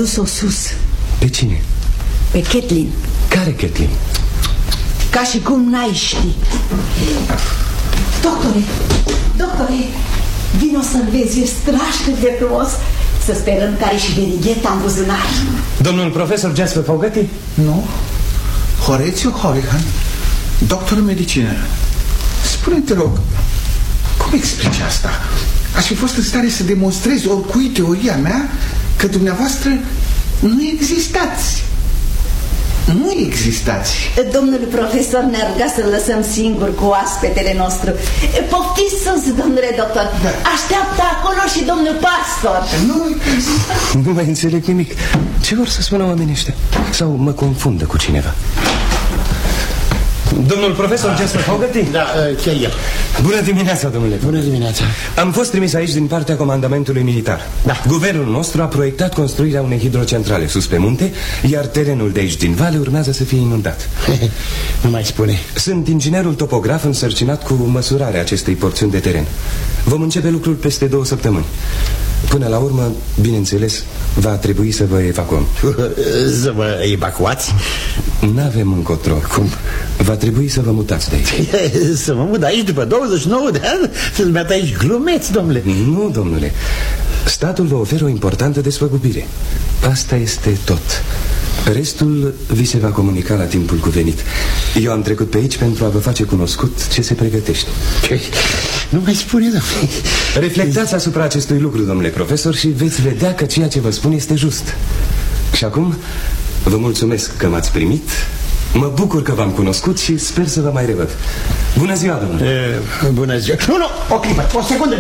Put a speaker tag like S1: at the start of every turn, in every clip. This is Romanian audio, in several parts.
S1: dus-o sus.
S2: Pe cine?
S1: Pe Kathleen.
S2: Care Kathleen?
S1: Ca și cum n-ai ști. Doctore, vino să-l vezi, e strașnic de frumos. Să sperăm că are și verigheta în buzunar.
S2: Domnul profesor Jasper Fogarty?
S3: Nu. Horatio Holohan, doctor în medicină. Spune-te, rog, cum explici asta? Aș fi fost în stare să demonstrez oricui teoria mea că dumneavoastră nu existați. Nu existați.
S1: Domnul profesor ne-a rugat să-l lăsăm singur cu oaspetele nostru. Poftiți sus, domnule doctor. Da. Așteaptă acolo și domnul pastor.
S2: Nu mai înțeleg nimic. Ce vor să spună oamenii ăștia? Sau mă confundă cu cineva? Domnul profesor Jasper Fogarty?
S4: Da, chiar el.
S2: Bună dimineața, domnule.
S4: Bună dimineața.
S2: Am fost trimis aici din partea comandamentului militar.
S4: Da.
S2: Guvernul nostru a proiectat construirea unei hidrocentrale sus pe munte, iar terenul de aici din vale urmează să fie inundat.
S4: Nu mai spune.
S2: Sunt inginerul topograf însărcinat cu măsurarea acestei porțiuni de teren. Vom începe lucrul peste 2 săptămâni. Până la urmă, bineînțeles, va trebui să vă evacuăm.
S4: Să vă evacuați?
S2: N-avem încotro.
S4: Cum?
S2: Va trebui să vă mutați de aici.
S4: Să mă mut aici după 29 de ani? Să-ți meată aici glumeți, domnule?
S2: Nu, domnule. Statul vă oferă o importantă despăgubire. Asta este tot. Restul vi se va comunica la timpul cuvenit. Eu am trecut pe aici pentru a vă face cunoscut ce se pregătește.
S4: Nu mai spune, domnule.
S2: Reflectați asupra acestui lucru, domnule profesor, și veți vedea că ceea ce vă spun este just. Și acum vă mulțumesc că m-ați primit. Mă bucur că v-am cunoscut și sper să vă mai revăd. Bună ziua, domnule.
S4: Bună ziua. Nu, o clipă, o secundă,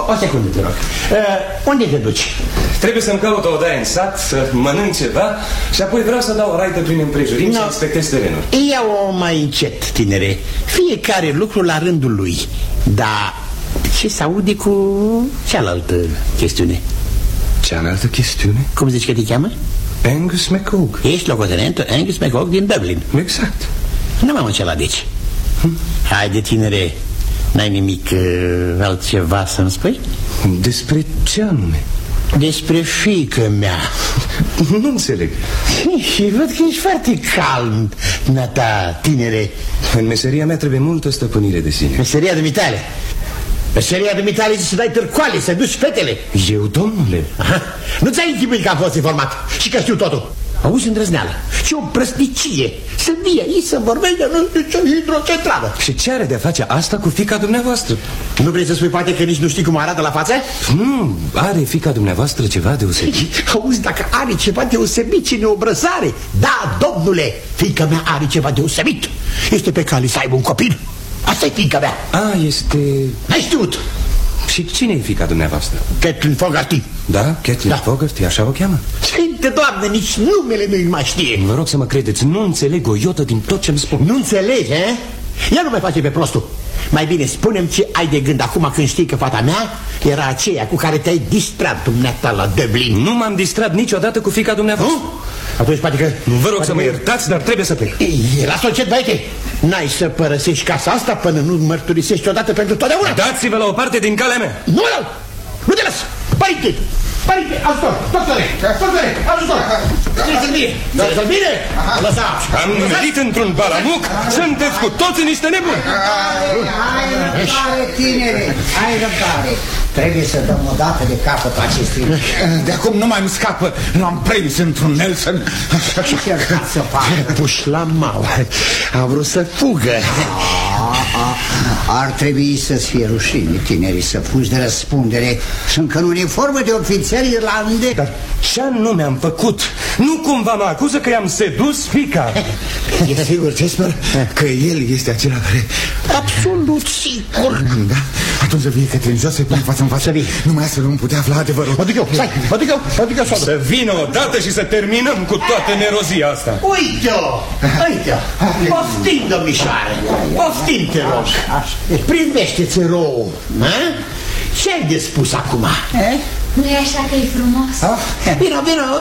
S4: te rog. Unde te duci?
S2: Trebuie să-mi caut o odaie în sat, să mănânc ceva și apoi vreau să dau o raită prin împrejurim și să inspectez terenul.
S4: Ia-o mai încet, tinere. Fiecare lucru la rândul lui. Dar ce se aude cu cealaltă chestiune?
S2: Cealaltă chestiune?
S4: Cum zici că te cheamă?
S2: Angus McCogue.
S4: Ești locotenentul Angus McCogue din Dublin.
S2: Exact.
S4: Nu m-am încelat deci. Haide, tinere, n-ai nimic altceva să-mi spui?
S2: Despre ce anume?
S4: Despre fiică mea.
S2: Nu înțeleg.
S4: Și văd că ești foarte calm, nata, tinere.
S2: În meseria mea trebuie multă stăpânire de sine.
S4: Meseria dumitale? Meseria dumitale zice să dai târcoale, să duci fetele.
S2: Eu, domnule?
S4: Aha. Nu ți-ai închipuit că am fost informat și că știu totul. Auzi, îndrăzneală, și o prăsnicie. Să vie aici să vorbește, nu știu ce hidrocentrală.
S2: Și ce are de-a face asta cu fiica dumneavoastră?
S4: Nu vrei să spui poate că nici nu știi cum arată la față?
S2: Nu, are fiica dumneavoastră ceva deosebit?
S4: Auzi, dacă are ceva deosebit, cine o brăzare? Da, domnule, fiica mea are ceva deosebit. Este pe cale să aibă un copil. Asta e fiica mea.
S2: A, este...
S4: N-ai știut.
S2: Și cine e fiica dumneavoastră?
S4: Kathleen Fogarty.
S2: Da, Kathleen Fogarty, așa o cheamă?
S4: Sfinte Doamne, nici numele nu-i mai știe.
S2: Vă rog să mă credeți, nu înțeleg o iotă din tot ce-mi spun.
S4: Nu înțelegi, eh? Ia nu mai face pe prostul. Mai bine spune-mi ce ai de gând acum când știi că fata mea era aceea cu care te-ai distrat dumneata la Dublin.
S2: Nu m-am distrat niciodată cu fiica dumneavoastră.
S4: Atunci poate că...
S2: Nu, vă rog să mă iertați, dar trebuie să plec.
S4: Lasă-o încet, băiete. N-ai să părăsești casa asta până nu mărturisești odată pentru totdeauna.
S2: Dați-vă la o parte din calea mea.
S4: Nu mă dau! Nu te las! Părinte! Părinte, ajutor! Doctore! Doctore! Ajutor! Ține-ți-l bine! Ține-ți-l bine! Lăsa!
S2: Am nimerit într-un balamuc. Sunteți cu toții niște nebuni.
S5: Ai răbdare, tinere! Ai răbdare! Trebuie să dăm o dată de capăt acestui.
S3: De acum nu mai îmi scapă. L-am prins într-un Nelson.
S5: Ce încercați să facă?
S4: Puși la mau. A vrut să fugă.
S5: Ar trebui să-ți fie rușine, tinerii, să fugi de răspundere și încă în uniformă de ofițer irlandez.
S2: Dar ce anume am făcut? Nu cumva mă acuză că i-am sedus fiica.
S3: E sigur, Jasper, că el este acela care...
S4: Absolut sigur.
S3: Da? Atunci să vie Kathleen jos, să-i pun față în față. Numai astfel nu putea afla adevărul.
S4: Mă duc eu, stai, mă duc eu,
S2: să vină odată și să terminăm cu toată nerozia asta.
S4: Uite-o, uite-o. Poftim, domnișoare. Poftim, te rog. Privește-ți rău. Ce ai de spus acum?
S6: Nu e așa că e frumos?
S4: Vino, vino.